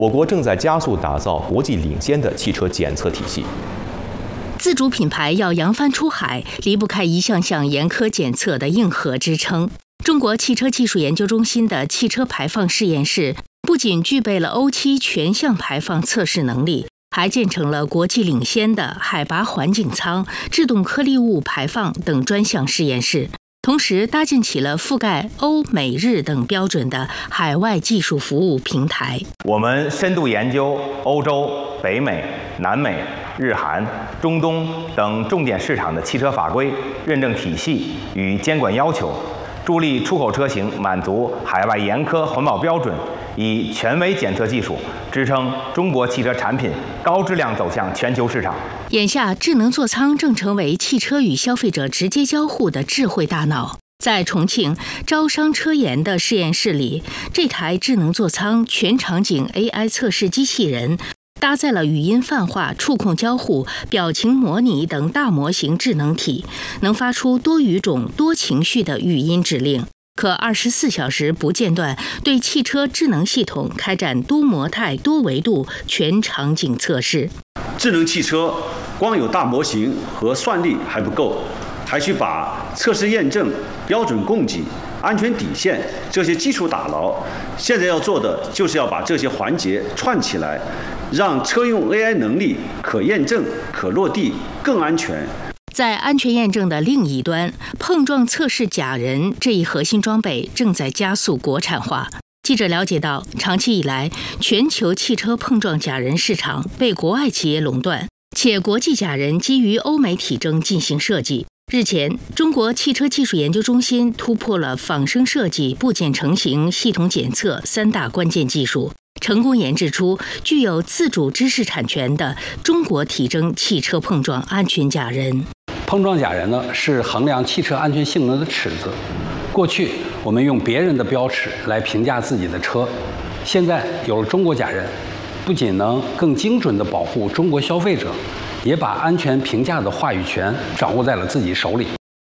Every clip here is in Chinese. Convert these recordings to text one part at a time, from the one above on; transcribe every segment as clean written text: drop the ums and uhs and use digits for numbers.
我国正在加速打造国际领先的汽车检测体系。 自主品牌要扬帆出海，离不开一项项严苛检测的硬核支撑。中国汽车技术研究中心的汽车排放实验室不仅具备了欧7全向排放测试能力，还建成了国际领先的海拔环境舱、制动颗粒物排放等专项实验室，同时搭建起了覆盖欧美日等标准的海外技术服务平台。 我们深度研究欧洲、北美、南美、日韩、中东等重点市场的汽车法规、认证体系与监管要求，助力出口车型满足海外严苛环保标准，以权威检测技术支撑中国汽车产品高质量走向全球市场。 眼下，智能座舱正成为汽车与消费者直接交互的智慧大脑。在重庆招商车研的实验室里，这台智能座舱全场景 AI 测试机器人搭载了语音泛化、触控交互、表情模拟等大模型智能体，能发出多语种、多情绪的语音指令，可24小时不间断对汽车智能系统开展多模态、多维度全场景测试。 智能汽车光有大模型和算力还不够，还需把测试验证、标准供给、安全底线这些基础打牢。现在要做的就是要把这些环节串起来，让车用 AI 能力可验证、可落地、更安全。 在安全验证的另一端，碰撞测试假人这一核心装备正在加速国产化。记者了解到，长期以来，全球汽车碰撞假人市场被国外企业垄断，且国际假人基于欧美体征进行设计。日前，中国汽车技术研究中心突破了仿生设计、部件成型、系统检测3大关键技术，成功研制出具有自主知识产权的中国体征汽车碰撞安全假人。 碰撞假人呢，是衡量汽车安全性能的尺子。过去我们用别人的标尺来评价自己的车，现在有了中国假人，不仅能更精准地保护中国消费者，也把安全评价的话语权掌握在了自己手里。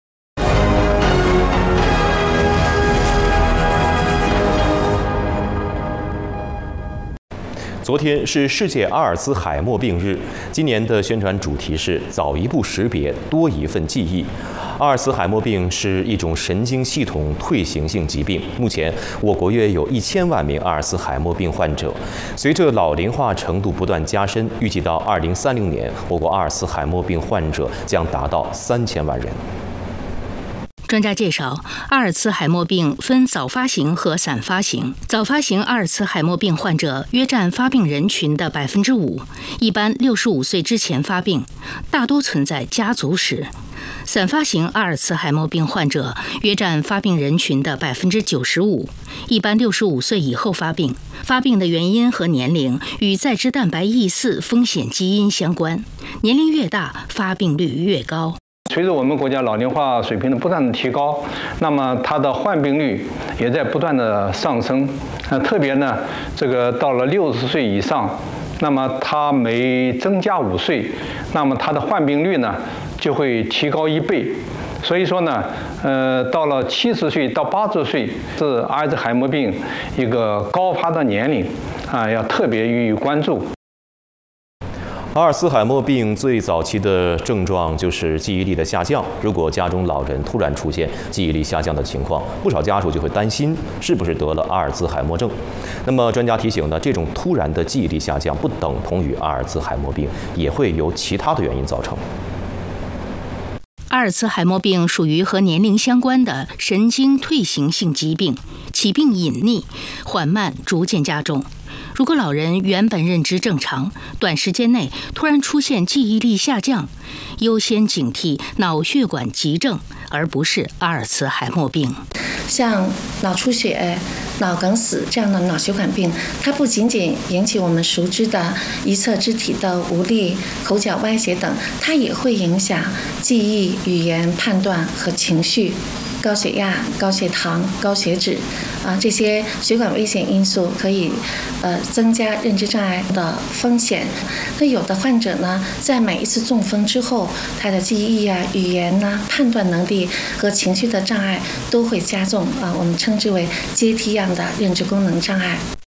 昨天是世界阿尔茨海默病日，今年的宣传主题是早一步识别，多一份记忆。阿尔茨海默病是一种神经系统退行性疾病，目前我国约有1000万名阿尔茨海默病患者。随着老龄化程度不断加深，预计到2030年，我国阿尔茨海默病患者将达到3000万人。 专家介绍，阿尔茨海默病分早发型和散发型。早发型阿尔茨海默病患者约占发病人群的5%，一般65岁之前发病，大多存在家族史。散发型阿尔茨海默病患者约占发病人群的95%，一般65岁以后发病。发病的原因和年龄与在肢蛋白 E4 风险基因相关，年龄越大，发病率越高。 随着我们国家老龄化水平的不断的提高，那么它的患病率也在不断的上升。特别呢，这个到了60岁以上，那么它每增加5岁，那么它的患病率呢就会提高1倍。所以说呢，到了70岁到80岁是阿尔兹海默病一个高发的年龄啊，要特别予以关注。 阿尔茨海默病最早期的症状就是记忆力的下降。如果家中老人突然出现记忆力下降的情况，不少家属就会担心是不是得了阿尔兹海默症。那么专家提醒呢，这种突然的记忆力下降不等同于阿尔兹海默病，也会由其他的原因造成。 阿尔茨海默病属于和年龄相关的神经退行性疾病，起病隐匿，缓慢逐渐加重。如果老人原本认知正常，短时间内突然出现记忆力下降，优先警惕脑血管急症，而不是阿尔茨海默病。 像脑出血、脑梗死这样的脑血管病，它不仅仅引起我们熟知的一侧肢体的无力、口角歪斜等，它也会影响记忆、语言、判断和情绪。高血压、高血糖、高血脂这些血管危险因素可以增加认知障碍的风险。那有的患者呢，在每一次中风之后，他的记忆语言判断能力和情绪的障碍都会加重我们称之为阶梯样的认知功能障碍。